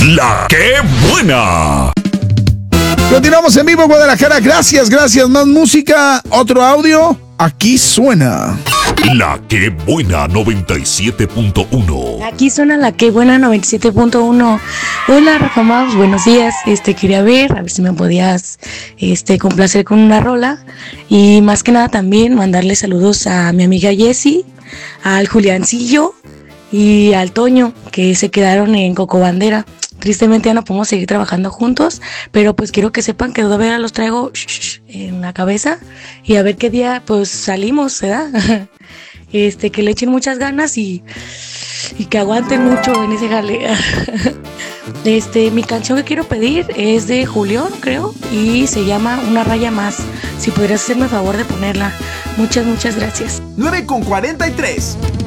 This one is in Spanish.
La que buena. Continuamos en vivo, Guadalajara. Gracias. Más música. Otro audio. Aquí suena. La que buena 97.1. Aquí suena La que buena 97.1. Hola, Rafa Maus, buenos días. Quería a ver si me podías complacer con una rola. Y más que nada también mandarle saludos a mi amiga Jessie, al Juliancillo y al Toño, que se quedaron en Cocobandera. Tristemente ya no podemos seguir trabajando juntos, pero pues quiero que sepan que todavía los traigo en la cabeza y a ver qué día pues salimos, ¿verdad? Que le echen muchas ganas y que aguanten mucho en ese jale. Mi canción que quiero pedir es de Julián, creo, y se llama Una raya más. Si podrías hacerme el favor de ponerla. Muchas gracias. 9:43.